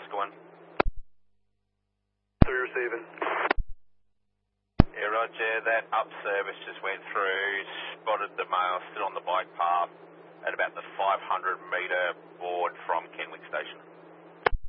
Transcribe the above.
Oscar 1. 3 receiving. Yeah, roger. That up service just went through, spotted the male still on the bike path at about the 500 metre board from Kenwick Station.